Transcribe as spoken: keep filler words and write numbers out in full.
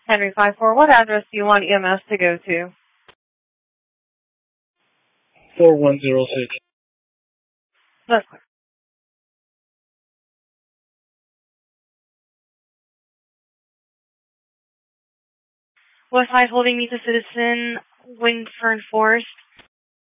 Henry five four, what address do you want E M S to go to? four one zero six. That's clear. Westside Holding meets a citizen, Windfern Forest.